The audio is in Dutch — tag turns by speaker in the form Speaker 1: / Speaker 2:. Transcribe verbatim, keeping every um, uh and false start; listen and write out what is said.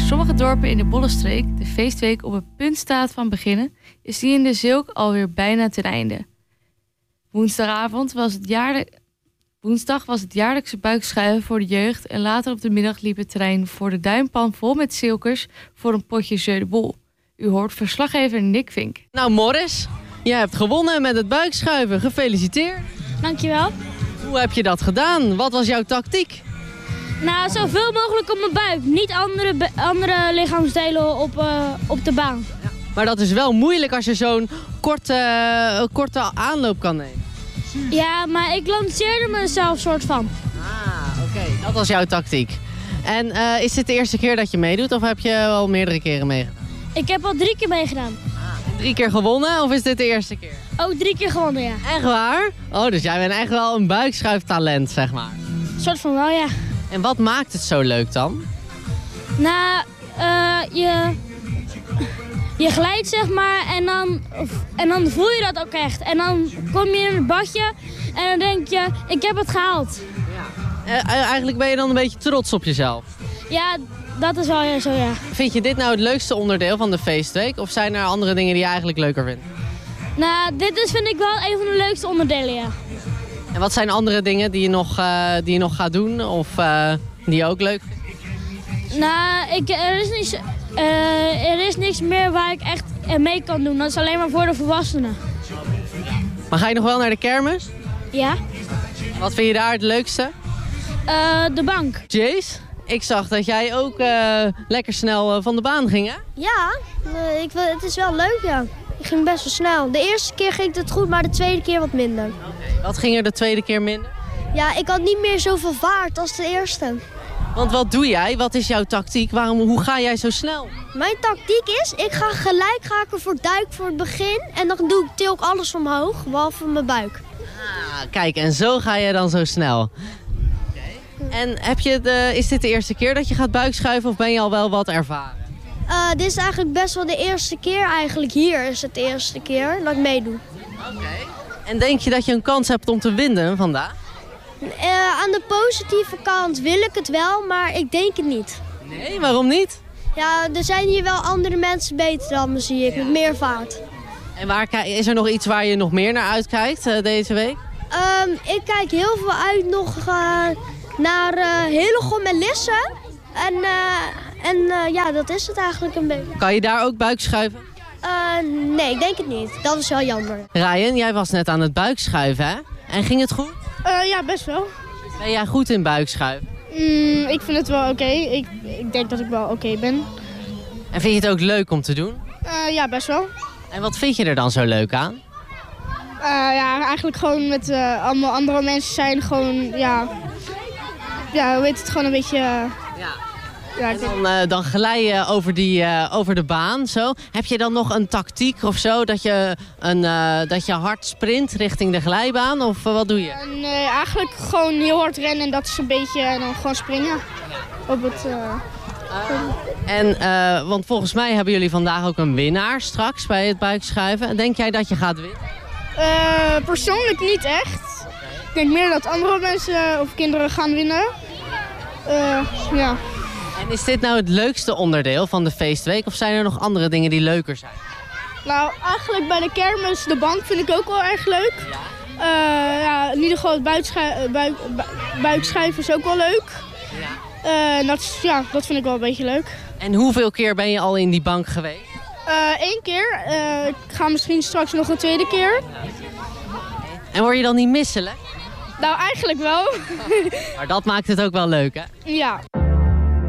Speaker 1: sommige dorpen in de Bollenstreek de feestweek op het punt staat van beginnen, is die in de Zilk alweer bijna ten einde. Woensdagavond was het jaarlijk... Woensdag was het jaarlijkse buikschuiven voor de jeugd en later op de middag liep het terrein voor de Duinpan vol met Zilkers voor een potje jeu de bol. U hoort verslaggever Nick Vink.
Speaker 2: Nou Morris, jij hebt gewonnen met het buikschuiven. Gefeliciteerd.
Speaker 3: Dankjewel.
Speaker 2: Hoe heb je dat gedaan? Wat was jouw tactiek?
Speaker 3: Nou, zoveel mogelijk op mijn buik. Niet andere, be- andere lichaamsdelen op, uh, op de baan.
Speaker 2: Maar dat is wel moeilijk als je zo'n korte, uh, korte aanloop kan nemen.
Speaker 3: Ja, maar ik lanceerde mezelf soort van.
Speaker 2: Ah, oké. Okay. Dat was jouw tactiek. En uh, is dit de eerste keer dat je meedoet of heb je al meerdere keren meegedaan?
Speaker 3: Ik heb al drie keer meegedaan.
Speaker 2: Ah, drie keer gewonnen of is dit de eerste keer?
Speaker 3: Oh, drie keer gewonnen, ja.
Speaker 2: Echt waar? Oh, dus jij bent echt wel een buikschuiftalent, zeg maar.
Speaker 3: Soort van wel, ja.
Speaker 2: En wat maakt het zo leuk dan?
Speaker 3: Nou, uh, je, je glijdt zeg maar en dan, en dan voel je dat ook echt. En dan kom je in het badje en dan denk je, ik heb het gehaald.
Speaker 2: Ja. Uh, eigenlijk ben je dan een beetje trots op jezelf.
Speaker 3: Ja, dat is wel ja, zo, ja.
Speaker 2: Vind je dit nou het leukste onderdeel van de feestweek? Of zijn er andere dingen die je eigenlijk leuker vindt?
Speaker 3: Nou, dit is vind ik wel een van de leukste onderdelen, ja.
Speaker 2: En wat zijn andere dingen die je nog, uh, die je nog gaat doen of uh, die je ook leuk vindt?
Speaker 3: Nou, ik, er, is niet, uh, er is niks meer waar ik echt mee kan doen. Dat is alleen maar voor de volwassenen.
Speaker 2: Maar ga je nog wel naar de kermis?
Speaker 3: Ja.
Speaker 2: Wat vind je daar het leukste?
Speaker 3: Uh, de bank.
Speaker 2: Jace, ik zag dat jij ook uh, lekker snel uh, van de baan ging, hè?
Speaker 4: Ja, uh, ik, het is wel leuk, ja. Ik ging best wel snel. De eerste keer ging het goed, maar de tweede keer wat minder.
Speaker 2: Okay. Wat ging er de tweede keer minder?
Speaker 4: Ja, ik had niet meer zoveel vaart als de eerste.
Speaker 2: Want wat doe jij? Wat is jouw tactiek? Waarom, hoe ga jij zo snel?
Speaker 4: Mijn tactiek is, ik ga gelijk ga ik ervoor duiken voor het begin. En dan doe ik tilk alles omhoog, behalve mijn buik.
Speaker 2: Ah, kijk, en zo ga je dan zo snel. Okay. En heb je de, is dit de eerste keer dat je gaat buikschuiven of ben je al wel wat ervaren?
Speaker 4: Uh, dit is eigenlijk best wel de eerste keer eigenlijk. Hier is het de eerste keer dat ik meedoe.
Speaker 2: Oké. Okay. En denk je dat je een kans hebt om te winnen vandaag?
Speaker 4: Uh, aan de positieve kant wil ik het wel, maar ik denk het niet.
Speaker 2: Nee, waarom niet?
Speaker 4: Ja, er zijn hier wel andere mensen beter dan me, zie ik, met meer vaart.
Speaker 2: En waar, is er nog iets waar je nog meer naar uitkijkt uh, deze week?
Speaker 4: Um, ik kijk heel veel uit nog uh, naar uh, Hillegom en Lisse. En, uh, en uh, ja, dat is het eigenlijk een beetje.
Speaker 2: Kan je daar ook buikschuiven?
Speaker 4: Uh, nee, ik denk het niet. Dat is wel jammer.
Speaker 2: Ryan, jij was net aan het buikschuiven, hè? En ging het goed?
Speaker 5: Uh, ja, best wel.
Speaker 2: Ben jij goed in buikschuiven?
Speaker 5: Mm, ik vind het wel oké. Okay. Ik, ik denk dat ik wel oké okay ben.
Speaker 2: En vind je het ook leuk om te doen?
Speaker 5: Uh, ja, best wel.
Speaker 2: En wat vind je er dan zo leuk aan?
Speaker 5: Uh, ja, eigenlijk gewoon met uh, allemaal andere mensen zijn gewoon, ja... Ja, hoe heet het, gewoon een beetje... Uh,
Speaker 2: ja.
Speaker 5: Ja,
Speaker 2: en dan, uh, dan glij je over, die, uh, over de baan zo. Heb je dan nog een tactiek of zo dat je, een, uh, dat je hard sprint richting de glijbaan? Of uh, wat doe je?
Speaker 5: En, uh, eigenlijk gewoon heel hard rennen en dat is een beetje en dan gewoon springen op het... Uh,
Speaker 2: uh, en, uh, want volgens mij hebben jullie vandaag ook een winnaar straks bij het buikschuiven. Denk jij dat je gaat winnen?
Speaker 5: Uh, persoonlijk niet echt. Ik denk meer dat andere mensen of kinderen gaan winnen. Uh, ja.
Speaker 2: En is dit nou het leukste onderdeel van de feestweek of zijn er nog andere dingen die leuker zijn?
Speaker 5: Nou, eigenlijk bij de kermis, de bank vind ik ook wel erg leuk.
Speaker 2: Ja.
Speaker 5: Uh, ja, in ieder geval het buikschuiven buik, buik is ook wel leuk. Ja. Uh, dat, ja, dat vind ik wel een beetje leuk.
Speaker 2: En hoeveel keer ben je al in die bank geweest?
Speaker 5: Eén uh, keer. Uh, ik ga misschien straks nog een tweede keer.
Speaker 2: En word je dan niet misselijk?
Speaker 5: Nou, eigenlijk wel.
Speaker 2: Maar dat maakt het ook wel leuk, hè?
Speaker 5: Ja.